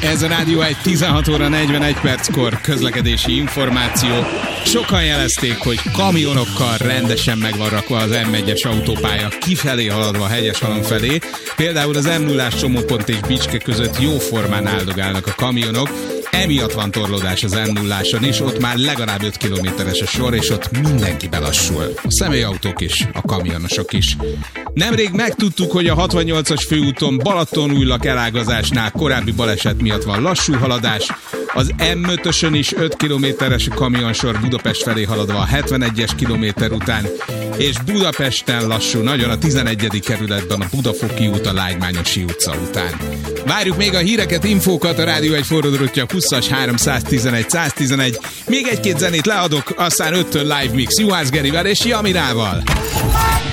Ez a Rádió 1 16 óra 41 perckor közlekedési információ. Sokan jelezték, hogy kamionokkal rendesen meg van rakva az M1-es autópálya kifelé haladva a Hegyeshalom felé. Például az M0-ás csomópont és Bicske között jóformán áldogálnak a kamionok. Emiatt van torlódás az M0-áson is, ott már legalább 5 kilométeres a sor, és ott mindenki belassul. A személyautók is, a kamionosok is. Nemrég megtudtuk, hogy a 68-as főúton Balatonújlak elágazásnál korábbi baleset miatt van lassú haladás. Az M5-ösön is 5 kilométeres kamionsor Budapest felé haladva a 71-es kilométer után, és Budapesten lassú nagyon a 11. kerületben a Budafoki út a Lágymányosi utca után. Várjuk még a híreket, infókat, a Rádió 1 forródrottja 20-as 311 111. Még egy-két zenét leadok, aztán 5-től live mix Juhász Gerivel és Jamirával.